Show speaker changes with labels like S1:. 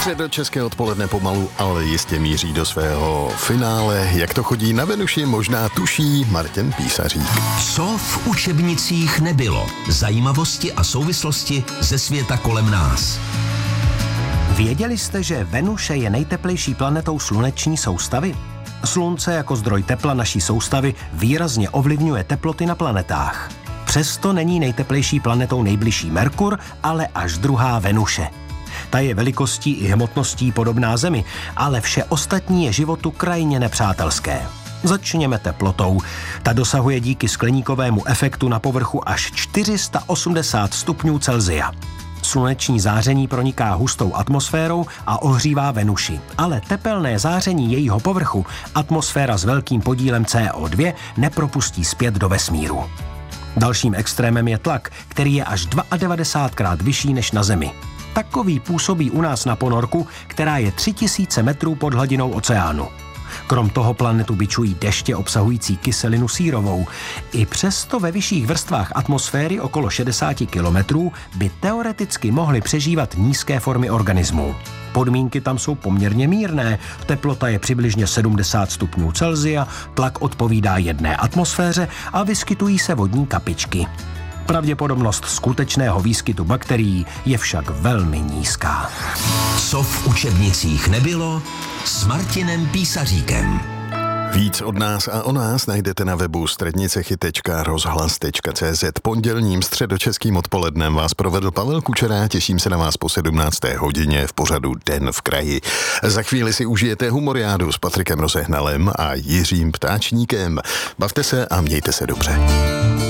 S1: Středočeské odpoledne pomalu, ale jistě míří do svého finále. Jak to chodí na Venuši, možná tuší Martin Písařík.
S2: Co v učebnicích nebylo? Zajímavosti a souvislosti ze světa kolem nás.
S3: Věděli jste, že Venuše je nejteplejší planetou sluneční soustavy? Slunce jako zdroj tepla naší soustavy výrazně ovlivňuje teploty na planetách. Přesto není nejteplejší planetou nejbližší Merkur, ale až druhá Venuše. Ta je velikostí i hmotností podobná Zemi, ale vše ostatní je životu krajně nepřátelské. Začněme teplotou. Ta dosahuje díky skleníkovému efektu na povrchu až 480 stupňů Celsia. Sluneční záření proniká hustou atmosférou a ohřívá Venuši, ale tepelné záření jejího povrchu atmosféra s velkým podílem CO2 nepropustí zpět do vesmíru. Dalším extrémem je tlak, který je až 92krát vyšší než na Zemi. Takový působí u nás na ponorku, která je 3000 metrů pod hladinou oceánu. Krom toho planetu bičují deště obsahující kyselinu sírovou. I přesto ve vyšších vrstvách atmosféry okolo 60 kilometrů by teoreticky mohly přežívat nízké formy organismů. Podmínky tam jsou poměrně mírné, teplota je přibližně 70 stupňů Celsia, tlak odpovídá 1 atmosféře a vyskytují se vodní kapičky. Pravděpodobnost skutečného výskytu bakterií je však velmi nízká.
S2: Co v učebnicích nebylo? S Martinem Písaříkem.
S1: Víc od nás a o nás najdete na webu strednicechy.rozhlas.cz. Pondělním středočeským odpolednem vás provedl Pavel Kučera. Těším se na vás po 17. hodině v pořadu Den v kraji. Za chvíli si užijete humoriádu s Patrikem Rozehnalem a Jiřím Ptáčníkem. Bavte se a mějte se dobře.